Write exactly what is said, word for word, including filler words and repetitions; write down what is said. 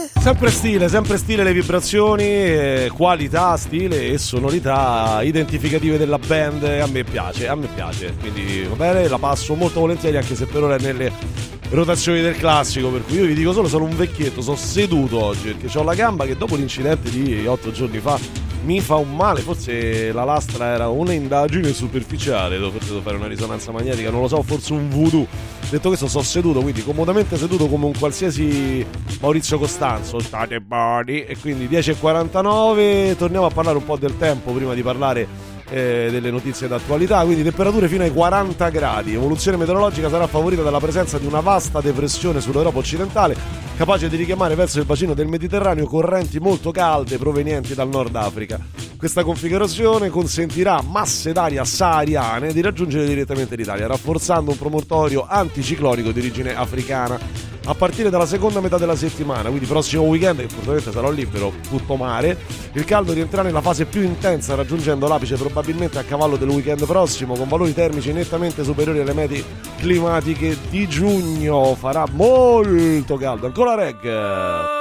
Sempre stile, sempre stile, le vibrazioni, eh, qualità, stile e sonorità identificative della band. A me piace, a me piace, quindi va bene, la passo molto volentieri, anche se per ora è nelle rotazioni del classico, per cui io vi dico solo, sono un vecchietto, sono seduto oggi perché ho la gamba che dopo l'incidente di otto giorni fa mi fa un male, forse la lastra era un'indagine superficiale, forse devo fare una risonanza magnetica, non lo so, forse un voodoo. Detto questo, sto seduto, quindi comodamente seduto come un qualsiasi Maurizio Costanzo, state body, e quindi dieci e quarantanove, torniamo a parlare un po' del tempo prima di parlare eh, delle notizie d'attualità. Quindi temperature fino ai quaranta gradi, evoluzione meteorologica sarà favorita dalla presenza di una vasta depressione sull'Europa occidentale, capace di richiamare verso il bacino del Mediterraneo correnti molto calde provenienti dal Nord Africa. Questa configurazione consentirà a masse d'aria sahariane di raggiungere direttamente l'Italia, rafforzando un promontorio anticiclonico di origine africana. A partire dalla seconda metà della settimana, quindi prossimo weekend, che fortunatamente sarò libero, tutto mare, il caldo rientrerà nella fase più intensa, raggiungendo l'apice probabilmente a cavallo del weekend prossimo, con valori termici nettamente superiori alle medie climatiche di giugno. Farà molto caldo. Ancora reg!